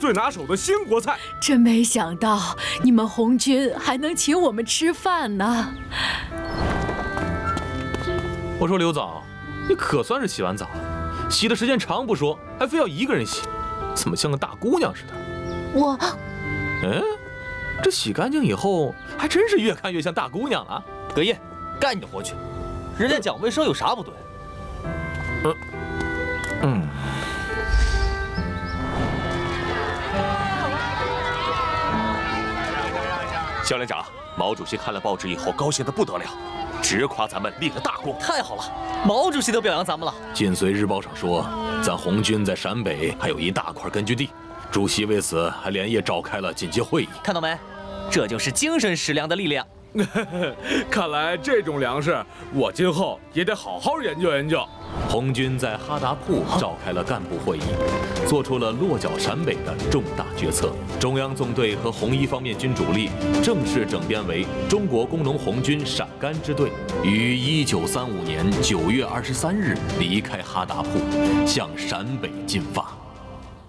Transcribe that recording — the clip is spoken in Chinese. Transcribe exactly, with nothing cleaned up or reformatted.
最拿手的新国菜。 真没想到你们红军还能请我们吃饭呢。 我说刘总，你可算是洗完澡了，洗的时间长不说，还非要一个人洗，怎么像个大姑娘似的？ 我， 嗯，这洗干净以后，还真是越看越像大姑娘了啊！ 葛叶，干你的活去！人家讲卫生有啥不对？ 嗯嗯。 肖连长，毛主席看了报纸以后，高兴得不得了，直夸咱们立了大功。 太好了，毛主席都表扬咱们了。 晋绥日报上说，咱红军在陕北还有一大块根据地，主席为此还连夜召开了紧急会议。 看到没？这就是精神食粮的力量。 看来这种粮食，我今后也得好好研究研究。 红军在哈达铺召开了干部会议，做出了落脚陕北的重大决策。中央纵队和红一方面军主力正式整编为中国工农红军陕甘支队，于一九三五年九月二十三日离开哈达铺，向陕北进发。